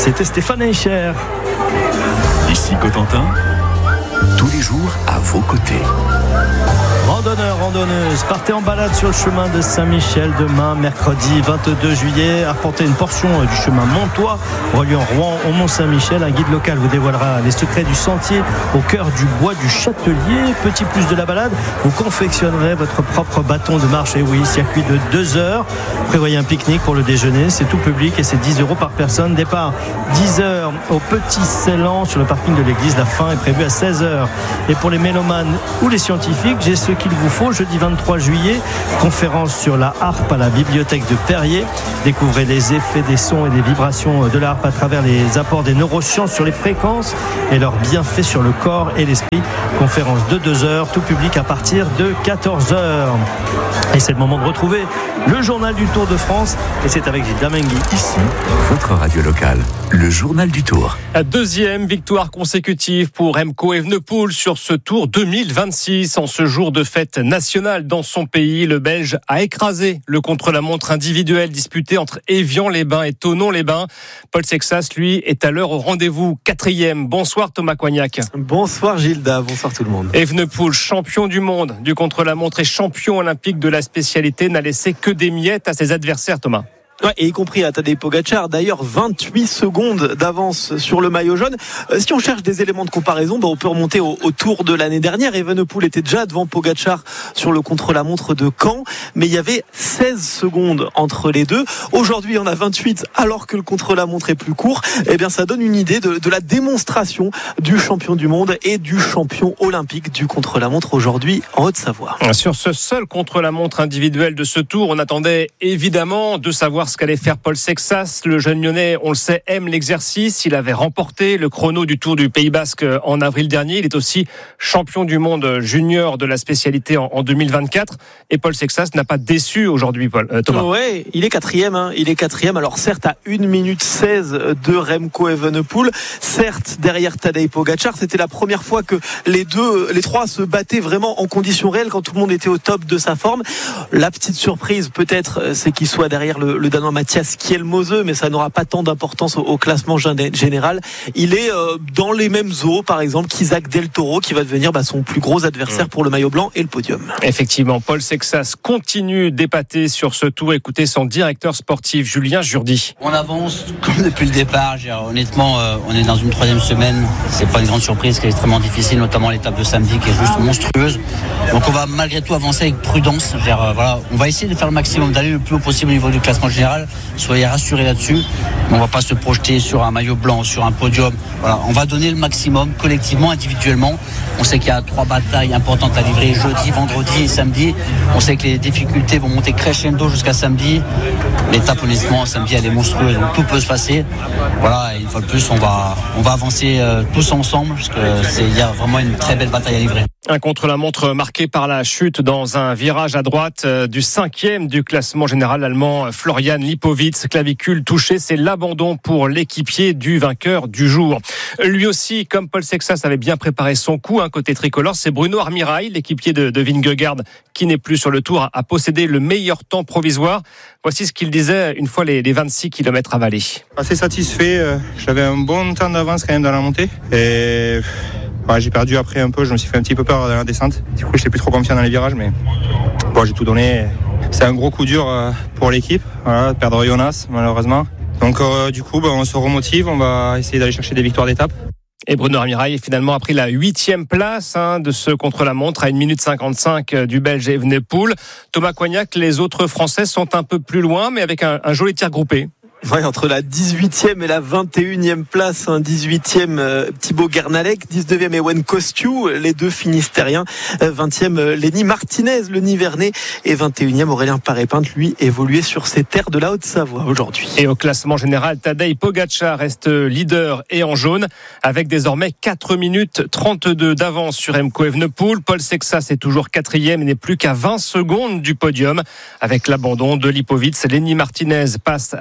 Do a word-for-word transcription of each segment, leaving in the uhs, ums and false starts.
C'était Stéphane Eicher. Ici Cotentin, tous les jours à vos côtés. Randonneurs, randonneuses, partez en balade sur le chemin de Saint-Michel demain, mercredi vingt-deux juillet. Arpentez une portion du chemin Montois, reliant Rouen au Mont-Saint-Michel. Un guide local vous dévoilera les secrets du sentier au cœur du bois du Châtelier. Petit plus de la balade, vous confectionnerez votre propre bâton de marche. Et oui, circuit de deux heures. Prévoyez un pique-nique pour le déjeuner. C'est tout public et c'est dix euros par personne. Départ dix heures au Petit Ceylan sur le parking de l'église. La fin est prévue à seize heures. Et pour les mélomanes ou les scientifiques, j'ai ce qu'il vous faut. Jeudi vingt-trois juillet, conférence sur la harpe à la bibliothèque de Perrier. Découvrez les effets des sons et des vibrations de la harpe à travers les apports des neurosciences sur les fréquences et leurs bienfaits sur le corps et l'esprit. Conférence de deux heures, tout public à partir de quatorze heures. Et c'est le moment de retrouver le journal du Tour de France. Et c'est avec Gilles Damenghi. Ici, votre radio locale, le journal du Tour. La deuxième victoire consécutive pour Remco Evenepoel sur ce Tour deux mille vingt-six. En ce jour de fête nationale dans son pays, le Belge a écrasé le contre-la-montre individuel disputé entre Évian-les-Bains et Thonon-les-Bains. Paul Sexas, lui, est à l'heure au rendez-vous. Quatrième. Bonsoir Thomas Coignac. Bonsoir Gilda, bonsoir tout le monde. Evenepoel, champion du monde du contre-la-montre et champion olympique de la spécialité, n'a laissé que des miettes à ses adversaires, Thomas. Ouais, et y compris à Tadej Pogačar, d'ailleurs vingt-huit secondes d'avance sur le maillot jaune. Euh, si on cherche des éléments de comparaison, bah, on peut remonter au, au Tour de l'année dernière. Evenepoel était déjà devant Pogačar sur le contre-la-montre de Caen, mais il y avait seize secondes entre les deux. Aujourd'hui, on a vingt-huit alors que le contre-la-montre est plus court. Eh bien, ça donne une idée de, de la démonstration du champion du monde et du champion olympique du contre-la-montre aujourd'hui en Haute-Savoie. Sur ce seul contre-la-montre individuel de ce Tour, on attendait évidemment de savoir ce qu'allait faire Paul Sexas. Le jeune Lyonnais, on le sait, aime l'exercice. Il avait remporté le chrono du Tour du Pays Basque en avril dernier. Il est aussi champion du monde junior de la spécialité en deux mille vingt-quatre. Et Paul Sexas n'a pas déçu aujourd'hui, Paul, euh, Thomas. Ouais, il est quatrième. Hein. Il est quatrième. Alors certes à une minute seize de Remco Evenepoel. Certes derrière Tadej Pogačar. C'était la première fois que les deux, les trois se battaient vraiment en conditions réelles quand tout le monde était au top de sa forme. La petite surprise peut-être, c'est qu'il soit derrière le, le Danois Mathias Kielmose, mais ça n'aura pas tant d'importance au, au classement général. Il est euh, dans les mêmes eaux, par exemple, qu'Isaac Del Toro, qui va devenir bah, son plus gros adversaire pour le maillot blanc et le podium. Effectivement, Paul Sexas continue d'épater sur ce Tour. Écoutez son directeur sportif, Julien Jourdi. On avance comme depuis le départ. Honnêtement, euh, on est dans une troisième semaine. C'est pas une grande surprise, qui est extrêmement difficile, notamment l'étape de samedi, qui est juste monstrueuse. Donc on va malgré tout avancer avec prudence. Dire, euh, voilà, on va essayer de faire le maximum, d'aller le plus haut possible au niveau du classement général. Soyez rassurés là-dessus. On ne va pas se projeter sur un maillot blanc, sur un podium. Voilà, on va donner le maximum collectivement, individuellement. On sait qu'il y a trois batailles importantes à livrer jeudi, vendredi et samedi. On sait que les difficultés vont monter crescendo jusqu'à samedi. L'étape, honnêtement, samedi, elle est monstrueuse. Donc tout peut se passer. Voilà, et une fois de plus, on va, on va avancer euh, tous ensemble parce qu'il y a vraiment une très belle bataille à livrer. Un contre-la-montre marqué par la chute dans un virage à droite du cinquième du classement général allemand, Florian Lipowitz, clavicule touchée. C'est l'abandon pour l'équipier du vainqueur du jour. Lui aussi, comme Paul Sexas avait bien préparé son coup, hein, côté tricolore, c'est Bruno Armirail, l'équipier de, de Vingegaard, qui n'est plus sur le Tour, a possédé le meilleur temps provisoire. Voici ce qu'il disait une fois les, les vingt-six kilomètres avalés. Assez satisfait, j'avais un bon temps d'avance quand même dans la montée. Et... Ouais, j'ai perdu après un peu, je me suis fait un petit peu peur dans la descente. Du coup, j'étais plus trop confiant dans les virages, mais bon, j'ai tout donné. C'est un gros coup dur pour l'équipe, voilà, perdre Jonas, malheureusement. Donc, euh, du coup, bah, on se remotive, on va essayer d'aller chercher des victoires d'étape. Et Bruno Armirail finalement a pris la huitième place hein, de ce contre-la-montre à une minute cinquante-cinq du Belge Evenepoel. Thomas Coignac, les autres Français sont un peu plus loin, mais avec un, un joli tir groupé. Ouais, entre la dix-huitième et la vingt et unième place, hein, dix-huitième euh, Thibaut Guernalec, dix-neuvième Ewen Kostiou, les deux finistériens, euh, vingtième euh, Lenny Martinez, le Nivernais, et vingt et unième Aurélien Paré-Pinte, lui évoluait sur ces terres de la Haute-Savoie aujourd'hui. Et au classement général, Tadej Pogačar reste leader et en jaune, avec désormais quatre minutes trente-deux d'avance sur Remco Evenepoel. Paul Sexas est toujours quatrième et n'est plus qu'à vingt secondes du podium. Avec l'abandon de Lipowitz, Lenny Martinez passe à la septième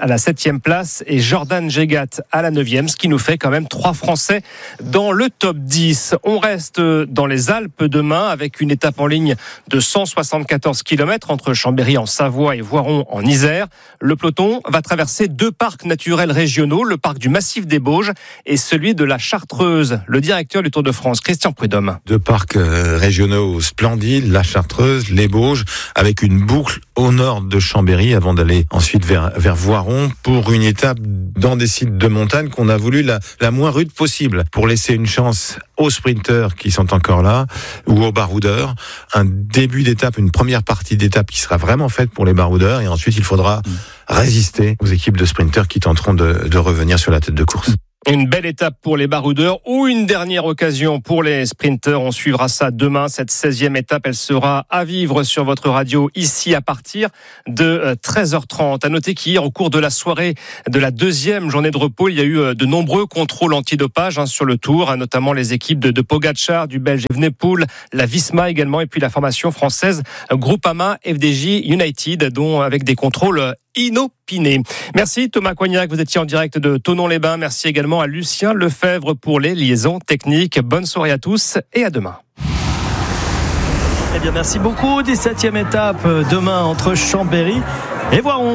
dixième place et Jordan Jegat à la neuvième, ce qui nous fait quand même trois Français dans le top dix. On reste dans les Alpes demain avec une étape en ligne de cent soixante-quatorze kilomètres entre Chambéry en Savoie et Voiron en Isère. Le peloton va traverser deux parcs naturels régionaux, le parc du Massif des Bauges et celui de la Chartreuse. Le directeur du Tour de France, Christian Prudhomme. Deux parcs régionaux splendides, la Chartreuse, les Bauges, avec une boucle au nord de Chambéry avant d'aller ensuite vers, vers Voiron pour une étape dans des sites de montagne qu'on a voulu la, la moins rude possible pour laisser une chance aux sprinteurs qui sont encore là ou aux baroudeurs. Un début d'étape, une première partie d'étape qui sera vraiment faite pour les baroudeurs et ensuite il faudra résister aux équipes de sprinteurs qui tenteront de, de revenir sur la tête de course. Une belle étape pour les baroudeurs ou une dernière occasion pour les sprinteurs. On suivra ça demain. Cette seizième étape, elle sera à vivre sur votre radio ici à partir de treize heures trente. À noter qu'hier, au cours de la soirée de la deuxième journée de repos, il y a eu de nombreux contrôles antidopage hein, sur le Tour, notamment les équipes de, de Pogacar, du Belge Evenepoel, la Visma également, et puis la formation française Groupama F D J United, dont avec des contrôles inopinés. Merci Thomas Coignac, vous étiez en direct de Thonon-les-Bains. Merci également à Lucien Lefebvre pour les liaisons techniques. Bonne soirée à tous et à demain. Eh bien, merci beaucoup. dix-septième étape demain entre Chambéry et Voiron.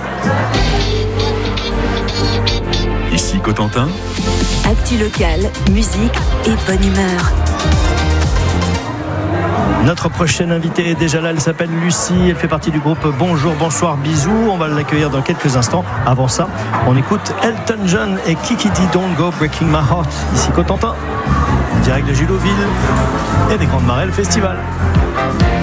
Ici Cotentin. Actu locale, musique et bonne humeur. Notre prochaine invitée est déjà là, elle s'appelle Lucie, elle fait partie du groupe Bonjour, Bonsoir, Bisous. On va l'accueillir dans quelques instants. Avant ça, on écoute Elton John et Kiki D. Don't Go Breaking My Heart. Ici Cotentin, direct de Gillouville et des Grandes Marelles Festival.